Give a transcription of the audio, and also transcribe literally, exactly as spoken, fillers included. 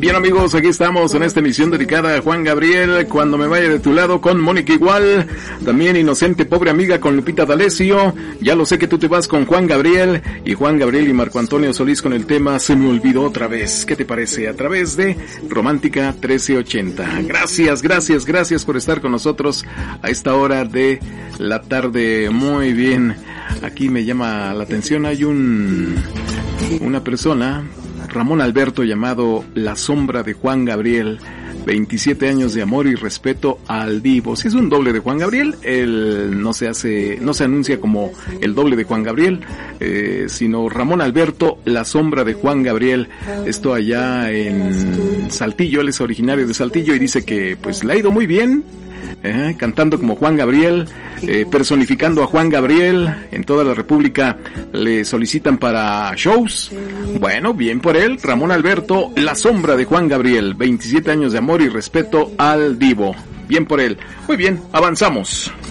Bien, amigos, aquí estamos en esta emisión dedicada a Juan Gabriel, Cuando me vaya de tu lado, con Mónica Igual, también Inocente Pobre Amiga con Lupita D'Alessio, Ya lo sé que tú te vas con Juan Gabriel, y Juan Gabriel y Marco Antonio Solís con el tema Se me olvidó otra vez. ¿Qué te parece? A través de Romántica trece ochenta. Gracias, gracias, gracias por estar con nosotros a esta hora de la tarde. Muy bien, aquí me llama la atención, hay un una persona, Ramón Alberto, llamado La Sombra de Juan Gabriel, veintisiete años de amor y respeto al Divo. Si es un doble de Juan Gabriel, él no se hace, no se anuncia como el doble de Juan Gabriel, eh, sino Ramón Alberto, La Sombra de Juan Gabriel. Esto allá en Saltillo, él es originario de Saltillo y dice que pues le ha ido muy bien. Eh, cantando como Juan Gabriel, eh, personificando a Juan Gabriel. En toda la República le solicitan para shows. Bueno, bien por él. Ramón Alberto, La Sombra de Juan Gabriel, veintisiete años de amor y respeto al Divo. Bien por él. Muy bien, avanzamos.